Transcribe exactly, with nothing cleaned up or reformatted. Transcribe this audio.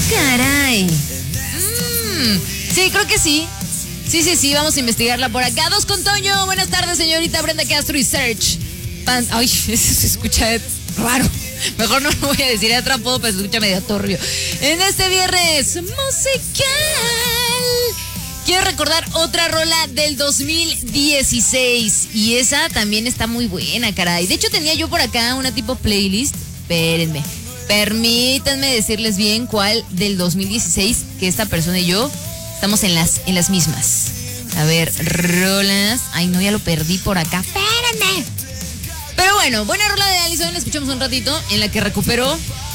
caray. Mm, sí, creo que sí. Sí, sí, sí, vamos a investigarla por acá. Dos con Toño. Buenas tardes, señorita Brenda Castro y Search. Pan... Ay, eso se escucha raro. Mejor no lo voy a decir, es apodo, pero se escucha medio torrio. En este viernes musical, quiero recordar otra rola del dos mil dieciséis. Y esa también está muy buena, caray. De hecho, tenía yo por acá una tipo playlist. Espérenme. Permítanme decirles bien cuál del dos mil dieciséis, que esta persona y yo estamos en las, en las mismas. A ver, rolas. Ay, no, ya lo perdí por acá. Espérenme. Pero bueno, buena rola de Allison, la escuchamos un ratito, en la que recuperó